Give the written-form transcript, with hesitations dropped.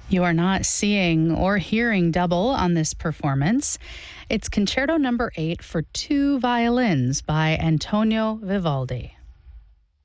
You are not seeing or hearing double on this performance. It's Concerto Number 8 for two violins by Antonio Vivaldi.